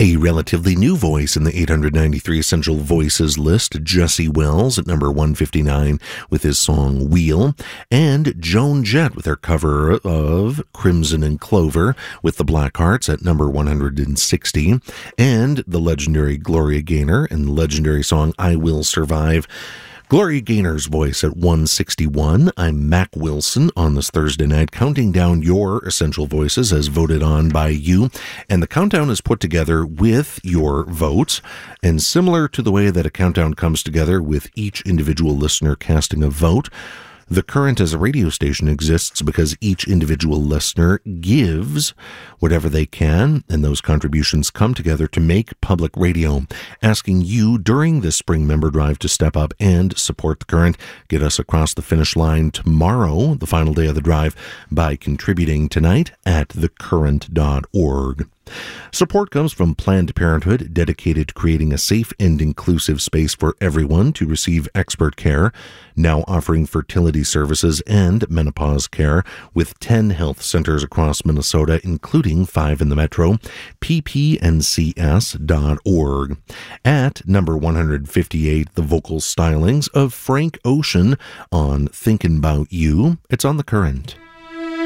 A relatively new voice in the 893 Essential Voices list, Jesse Wells at number 159 with his song Wheel, and Joan Jett with her cover of Crimson and Clover with the Blackhearts at number 160, and the legendary Gloria Gaynor and the legendary song I Will Survive. Gloria Gaynor's voice at 161. I'm Mac Wilson on this Thursday night, counting down your essential voices as voted on by you. And the countdown is put together with your votes. And similar to the way that a countdown comes together with each individual listener casting a vote, The Current as a radio station exists because each individual listener gives whatever they can, and those contributions come together to make public radio. Asking you during this spring member drive to step up and support The Current, get us across the finish line tomorrow, the final day of the drive, by contributing tonight at thecurrent.org. Support comes from Planned Parenthood, dedicated to creating a safe and inclusive space for everyone to receive expert care, now offering fertility services and menopause care with 10 health centers across Minnesota, including 5 in the metro, ppncs.org. At number 158, the vocal stylings of Frank Ocean on Thinkin' 'Bout You. It's on The Current.